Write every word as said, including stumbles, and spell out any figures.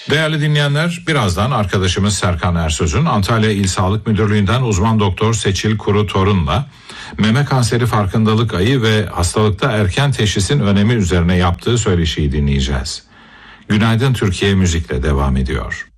Değerli dinleyenler, birazdan arkadaşımız Serkan Ersöz'ün Antalya İl Sağlık Müdürlüğü'nden uzman doktor Seçil Kuru Torun'la meme kanseri farkındalık ayı ve hastalıkta erken teşhisin önemi üzerine yaptığı söyleşiyi dinleyeceğiz. Günaydın Türkiye müzikle devam ediyor.